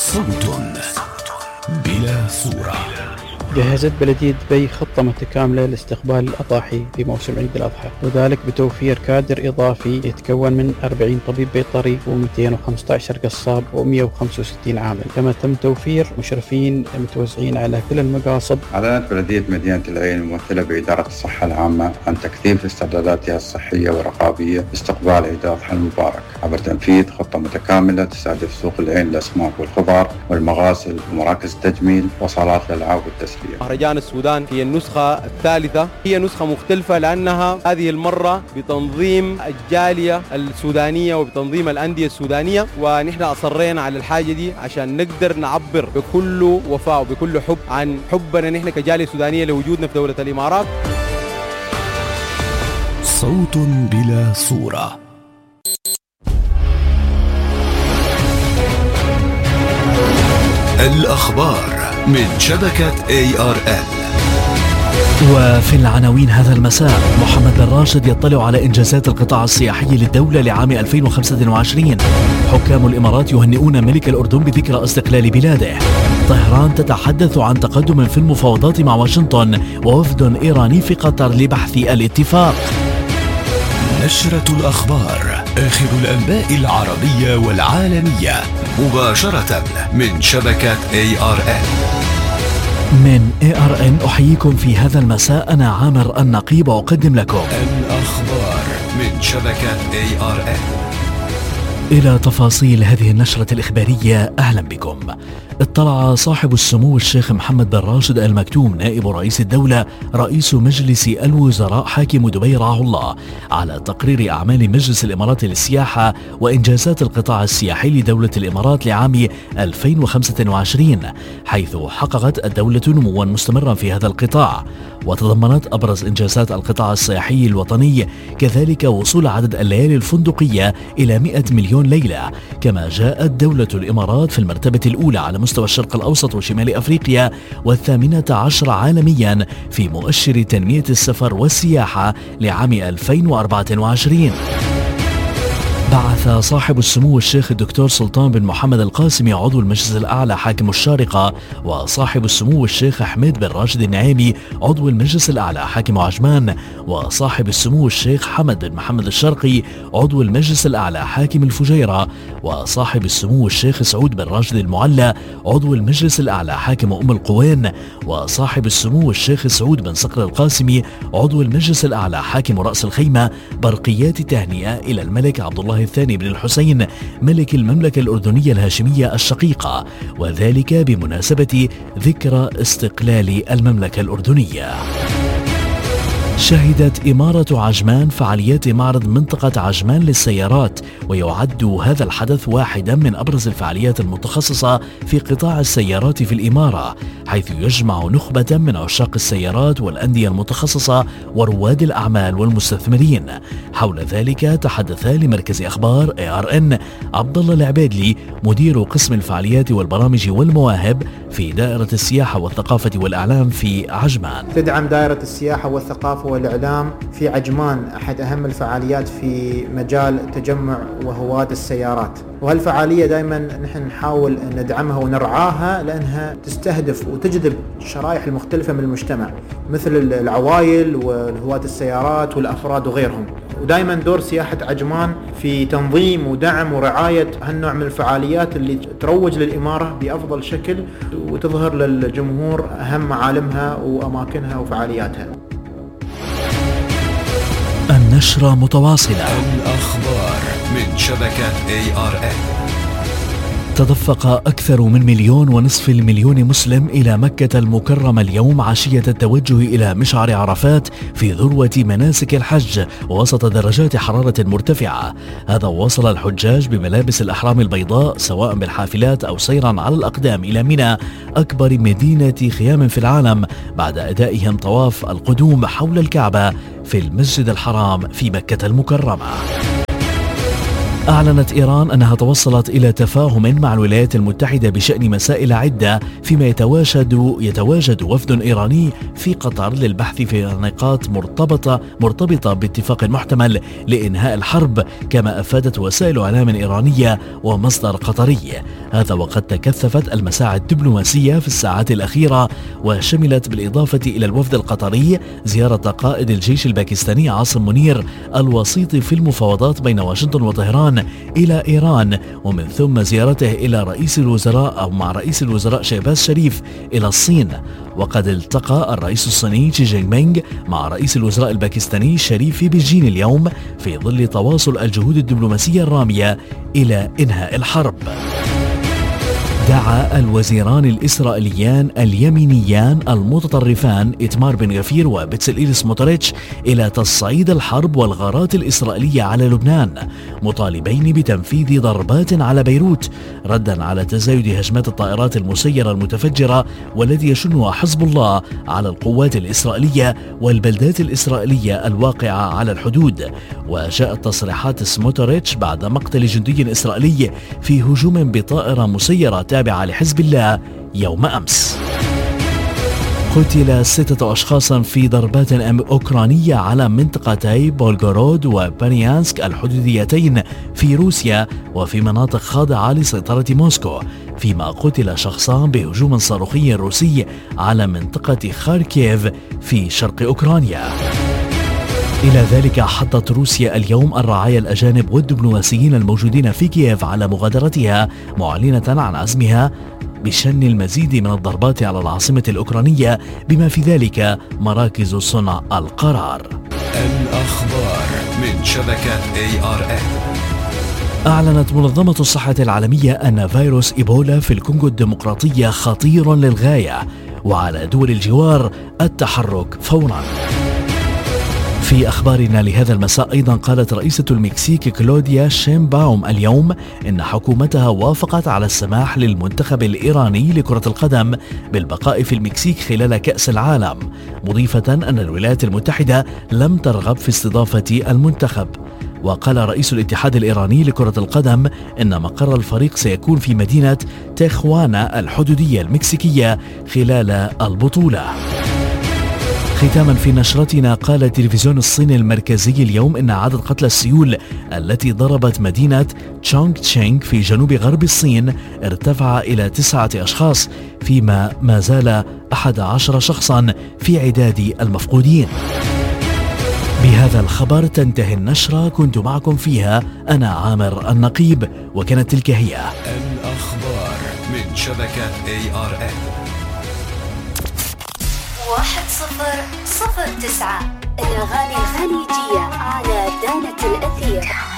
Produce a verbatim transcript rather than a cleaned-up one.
صوت بلا صورة. جهزت بلدية دبي خطة متكاملة لاستقبال الأضاحي في موسم عيد الأضحى، وذلك بتوفير كادر إضافي يتكون من أربعين طبيب بيطري ومئتين وخمسة عشر قصاب ومئة وخمسة وستين عامل، كما تم توفير مشرفين متوزعين على كل المقاصد. أعلنت بلدية مدينة العين الممثلة بإدارة الصحة العامة عن تكثيف استعداداتها الصحية والرقابية لاستقبال عيد الأضحى المبارك عبر تنفيذ خطة متكاملة تستهدف سوق العين للأسماك والخضار والمغاسل ومراكز التجميل وصالات الألعاب والتسلية. مهرجان السودان هي النسخة الثالثة، هي نسخة مختلفة لأنها هذه المرة بتنظيم الجالية السودانية وبتنظيم الأندية السودانية، ونحن أصرينا على الحاجة دي عشان نقدر نعبر بكل وفاء وبكل حب عن حبنا نحن كجالية سودانية لوجودنا في دولة الإمارات. صوت بلا صورة. الأخبار من شبكة إيه آر إل. وفي العناوين هذا المساء، محمد بن راشد يطلع على إنجازات القطاع السياحي للدولة لعام ألفين وخمسة وعشرين. حكام الإمارات يهنئون ملك الأردن بذكرى استقلال بلاده. طهران تتحدث عن تقدم في المفاوضات مع واشنطن، ووفد إيراني في قطر لبحث الاتفاق. نشرة الأخبار، آخر الأنباء العربية والعالمية مباشرة من شبكة إيه آر إل. من إيه آر إن أحييكم في هذا المساء، أنا عامر النقيب أقدم لكم الأخبار من شبكة إيه آر إل. إلى تفاصيل هذه النشرة الإخبارية، أهلا بكم. اطلع صاحب السمو الشيخ محمد بن راشد آل مكتوم نائب رئيس الدولة رئيس مجلس الوزراء حاكم دبي رعاه الله على تقرير أعمال مجلس الإمارات للسياحة وإنجازات القطاع السياحي لدولة الإمارات لعام ألفين وخمسة وعشرين، حيث حققت الدولة نموا مستمرا في هذا القطاع، وتضمنت أبرز إنجازات القطاع السياحي الوطني كذلك وصول عدد الليالي الفندقية إلى مئة مليون ليلة، كما جاءت دولة الإمارات في المرتبة الأولى على مستوى الشرق الأوسط وشمال أفريقيا والثامنة عشر عالميا في مؤشر تنمية السفر والسياحة لعام ألفين وأربعة وعشرين. بعث صاحب السمو الشيخ الدكتور سلطان بن محمد القاسمي عضو المجلس الأعلى حاكم الشارقة، وصاحب السمو الشيخ حميد بن راشد النعيمي عضو المجلس الأعلى حاكم عجمان، وصاحب السمو الشيخ حمد بن محمد الشرقي عضو المجلس الأعلى حاكم الفجيرة، وصاحب السمو الشيخ سعود بن راشد المعلى عضو المجلس الأعلى حاكم أم القوين، وصاحب السمو الشيخ سعود بن صقر القاسمي عضو المجلس الأعلى حاكم رأس الخيمة، برقيات تهنئة إلى الملك عبد الله الثاني بن الحسين ملك المملكة الأردنية الهاشمية الشقيقة، وذلك بمناسبة ذكرى استقلال المملكة الأردنية. شهدت إمارة عجمان فعاليات معرض منطقة عجمان للسيارات، ويعد هذا الحدث واحدا من أبرز الفعاليات المتخصصة في قطاع السيارات في الإمارة، حيث يجمع نخبة من عشاق السيارات والأندية المتخصصة ورواد الأعمال والمستثمرين. حول ذلك تحدث لمركز أخبار إيه آر إن عبد الله العبيدلي مدير قسم الفعاليات والبرامج والمواهب في دائرة السياحة والثقافة والإعلام في عجمان. تدعم دائرة السياحة والثقافة والإعلام في عجمان أحد أهم الفعاليات في مجال تجمع وهواة السيارات، وهالفعالية دائما نحن نحاول ندعمها ونرعاها لأنها تستهدف وتجذب الشرائح المختلفة من المجتمع مثل العوائل والهواة السيارات والأفراد وغيرهم، ودائما دور سياحة عجمان في تنظيم ودعم ورعاية هالنوع من الفعاليات اللي تروج للإمارة بأفضل شكل وتظهر للجمهور أهم معالمها وأماكنها وفعالياتها. النشرة متواصلة. الأخبار من شبكة إيه آر إل. تدفق أكثر من مليون ونصف المليون مسلم إلى مكة المكرمة اليوم عشية التوجه إلى مشعر عرفات في ذروة مناسك الحج وسط درجات حرارة مرتفعة. هذا وصل الحجاج بملابس الأحرام البيضاء سواء بالحافلات أو سيرا على الأقدام إلى منى أكبر مدينة خيام في العالم بعد أدائهم طواف القدوم حول الكعبة في المسجد الحرام في مكة المكرمة. أعلنت إيران أنها توصلت إلى تفاهم مع الولايات المتحدة بشأن مسائل عدة، فيما يتواجد يتواجد وفد إيراني في قطر للبحث في نقاط مرتبطة مرتبطة باتفاق محتمل لإنهاء الحرب، كما أفادت وسائل إعلام إيرانية ومصدر قطري. هذا وقد تكثفت المساعي الدبلوماسية في الساعات الأخيرة، وشملت بالإضافة إلى الوفد القطري زيارة قائد الجيش الباكستاني عاصم منير الوسيط في المفاوضات بين واشنطن وطهران إلى إيران، ومن ثم زيارته إلى رئيس الوزراء أو مع رئيس الوزراء شهباز شريف إلى الصين. وقد التقى الرئيس الصيني شي جين بينغ مع رئيس الوزراء الباكستاني شريف في بيجين اليوم في ظل تواصل الجهود الدبلوماسية الرامية إلى إنهاء الحرب. دعا الوزيران الإسرائيليان اليمينيان المتطرفان إتمار بن غفير وبتسليل سموتريتش إلى تصعيد الحرب والغارات الإسرائيلية على لبنان، مطالبين بتنفيذ ضربات على بيروت ردا على تزايد هجمات الطائرات المسيرة المتفجرة والذي يشنها حزب الله على القوات الإسرائيلية والبلدات الإسرائيلية الواقعة على الحدود. وجاءت تصريحات سموتريتش بعد مقتل جندي إسرائيلي في هجوم بطائرة مسيرة تابعة لحزب الله يوم أمس. قتل ستة أشخاص في ضربات أوكرانية على منطقتي بولغورود وبانيانسك الحدوديتين في روسيا وفي مناطق خاضعة لسيطرة موسكو، فيما قتل شخصان بهجوم صاروخي روسي على منطقة خاركيف في شرق أوكرانيا. إلى ذلك حضت روسيا اليوم الرعايا الأجانب والدبلوماسيين الموجودين في كييف على مغادرتها، معلنة عن عزمها بشن المزيد من الضربات على العاصمة الأوكرانية بما في ذلك مراكز صنع القرار. الأخبار من شبكة إيه آر إف. أعلنت منظمة الصحة العالمية أن فيروس إيبولا في الكونغو الديمقراطية خطير للغاية، وعلى دول الجوار التحرك فورا. في أخبارنا لهذا المساء أيضا قالت رئيسة المكسيك كلوديا شيمباوم اليوم إن حكومتها وافقت على السماح للمنتخب الإيراني لكرة القدم بالبقاء في المكسيك خلال كأس العالم، مضيفة أن الولايات المتحدة لم ترغب في استضافة المنتخب. وقال رئيس الاتحاد الإيراني لكرة القدم إن مقر الفريق سيكون في مدينة تيخوانا الحدودية المكسيكية خلال البطولة. ختاما في نشرتنا، قال التلفزيون الصيني المركزي اليوم إن عدد قتلى السيول التي ضربت مدينة تشونغ تشينغ في جنوب غرب الصين ارتفع إلى تسعة أشخاص، فيما ما زال أحد عشر شخصا في عداد المفقودين. بهذا الخبر تنتهي النشرة، كنت معكم فيها أنا عامر النقيب، وكانت تلك هي الأخبار من شبكة إيه آر إف. واحد صفر صفر تسعة الأغاني الخليجية على دانة الأثير.